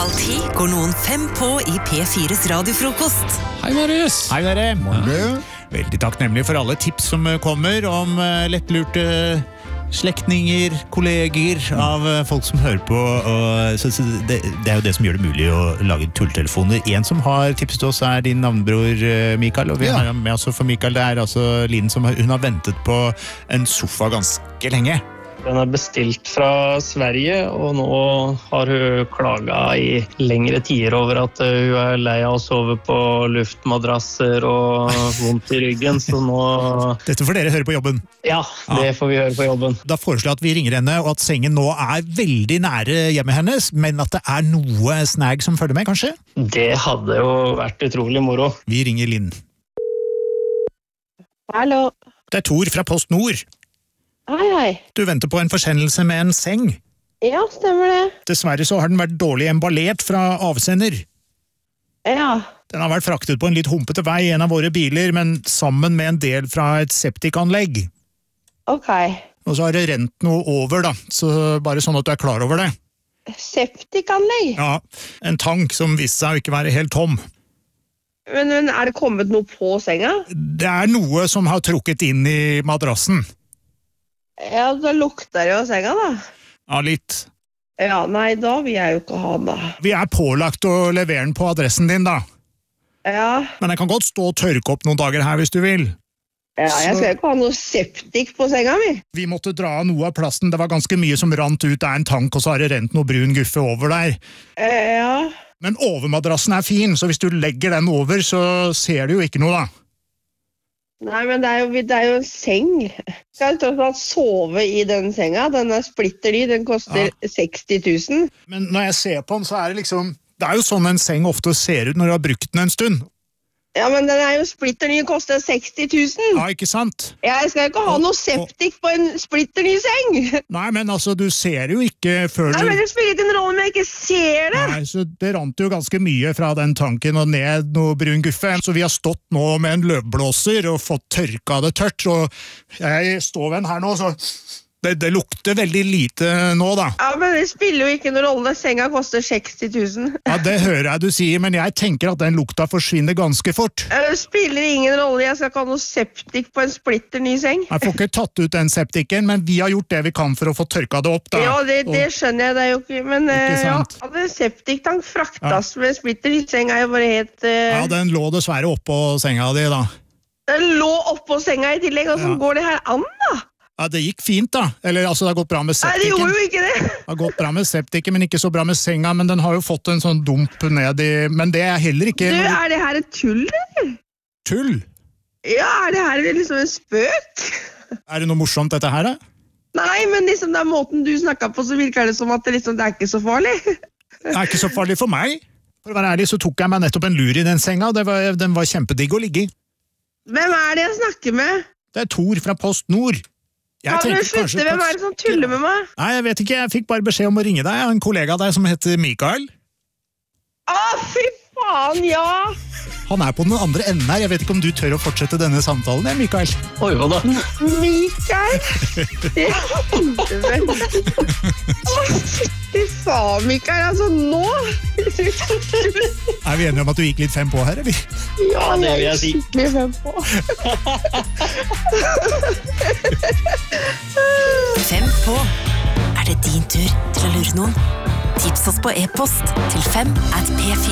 9:30 går noen 5 på i P4s radiofrokost. Hei, Marius. Hei, dere. Morgen. Veldig takknemlig for alle tips som kommer om lettlurte slektninger, kolleger av folk som hører på. Og så det er jo det som gjør det mulig å lage tulletelefoner. En som har tipset oss din navnebror Mikael, og vi har med oss for Mikael. Det altså Linn som hun har ventet på en sofa ganske lenge. Den bestilt fra Sverige, og nå har hun klaget i lengre tider over at hun lei av å sove på luftmadrasser og vondt i ryggen, så nå... Dette får dere høre på jobben. Ja, det får vi høre på jobben. Da foreslår jeg at vi ringer henne, og at sengen nå veldig nære hjemmet hennes, men at det noe snag som følger med, kanskje? Det hadde jo vært utrolig moro. Vi ringer Linn. Hallo. Det Tor fra Post Nord. Hei, hei. Du venter på en forsendelse med en seng. Ja, stemmer det. Dessverre så har den vært dårlig emballert fra avsender. Ja. Den har vært fraktet på en litt humpete vei i en av våre biler, men sammen med en del fra et septikanlegg. Ok. Og så har det rent noe over da, så bare sånn at du klar over det. Septikanlegg? Ja, en tank som viste seg å ikke være helt tom. Men det kommet noe på senga? Det noe som har trukket inn i madrassen. Ja, da lukter det jo senga da. Ja, litt. Ja, nei, da vil jeg jo ikke ha den da. Vi pålagt å levere den på adressen din da. Ja. Men jeg kan godt stå og tørke opp noen dager her hvis du vil. Ja, jeg skal ikke ha noe septik på senga mi. Vi måtte dra noe av plasten. Det var ganske mye som rant ut av en tank, og så har det rent noe brun guffe over der. Ja. Men overmadrassen fin, så hvis du legger den over, så ser du jo ikke noe da. Nei, men det jo en seng. Skal jeg tross alt sove i den senga? Den splitter ny, den koster 60 000. Men når jeg ser på den, så det liksom... Det jo sånn en seng ofte ser ut når du har brukt den en stund. Ja, men den jo splitter ny, koster 60 000. Ja, ikke sant? Jeg skal ikke ha noe septik på en splitter ny seng. Nei, men altså, du ser jo ikke før du... Nei, men det spiller ikke en rolle om jeg ikke ser det. Nei, så det rant jo ganske mye fra den tanken og ned noe brun guffe. Så vi har stått nå med en løvblåser og fått tørka det tørt, og jeg står ved den her nå, så... Det lukter veldig lite nå da. Ja, men det spiller jo ikke noen rolle. Senga koster 60 000. Ja, det hører jeg du sier, men jeg tenker at den lukta forsvinner ganske fort. Det spiller ingen rolle. Jeg skal ikke ha noe septik på en splitter ny seng. Jeg får ikke tatt ut den septiken, men vi har gjort det vi kan for å få tørka det opp da. Ja, det skjønner jeg, det jo ikke. Men ja, en septiktank fraktas med splitter ny seng jo bare helt... Ja, den lå dessverre oppå senga di da. Den lå oppå senga i tillegg, og så går det her an da? Ja, det gikk fint da. Eller altså, det har gått bra med septiken. Nei, det gjorde jo ikke det. Det har gått bra med septiken, men ikke så bra med senga, men den har jo fått en sånn dump ned i... Men det heller ikke... Du, det her et tull, eller? Tull? Ja, det her liksom en spøk? Det noe morsomt dette her da? Nei, men liksom den måten du snakket på, så virker det som at det liksom, det ikke så farlig. Det ikke så farlig for meg. For å være ærlig, så tok jeg meg nettopp en lur i den senga, og den var kjempedigg å ligge i. Hvem det jeg snakker med? Det Tor fra Post Nord. Kan du slutte? Hvem det som tuller med meg? Nei, jeg vet ikke. Jeg fikk bare beskjed om å ringe deg. Jeg har en kollega av deg som heter Mikael. Fy faen, ja! Han på den andre enden her. Jeg vet ikke om du tør å fortsette denne samtalen, Mikael. Oi, hva da? Mikael? Fy faen, Mikael. Altså, nå? Vi enige om at du gikk litt 5 på her, eller? Ja, det vil jeg si. Litt 5 på. 5 på. Det din tur til å lure noen? Tips oss på e-post til 5@p4.no.